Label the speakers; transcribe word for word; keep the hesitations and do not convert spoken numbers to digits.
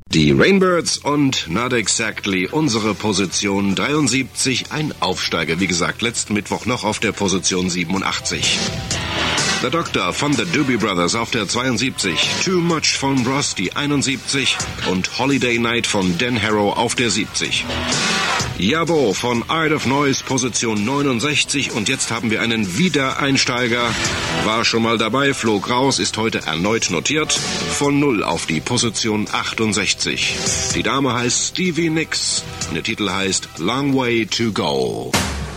Speaker 1: Die Rainbirds und Not Exactly, unsere Position dreiundsiebzig, ein Aufsteiger, wie gesagt, letzten Mittwoch noch auf der Position siebenundachtzig. The Doctor von The Doobie Brothers auf der zweiundsiebzig, Too Much von Bros, die einundsiebzig und Holiday Night von Dan Harrow auf der siebzig. Jabo von Art of Noise, Position neunundsechzig, und jetzt haben wir einen Wiedereinsteiger. War schon mal dabei, flog raus, ist heute erneut notiert. Von null auf die Position achtundsechzig. Die Dame heißt Stevie Nicks und der Titel heißt Long Way to Go.